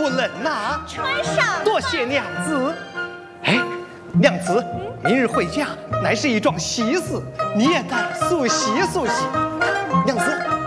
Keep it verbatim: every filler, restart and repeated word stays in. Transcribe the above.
冷呐。 穿上。 多谢娘子。哎，娘子，明日回家乃是一桩喜事，你也该梳洗梳洗。娘子。